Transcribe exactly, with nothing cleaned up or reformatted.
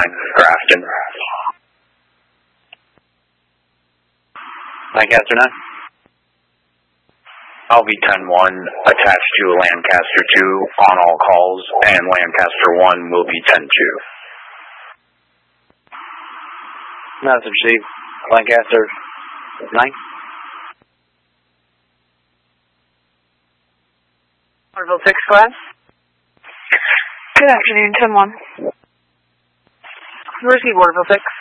nine, Grafton. Lancaster nine. I'll be ten one, attached to Lancaster two on all calls, and Lancaster one will be ten two. Message received. Lancaster nine. Waterville six, go ahead. Good afternoon, ten one. Receive Waterville six.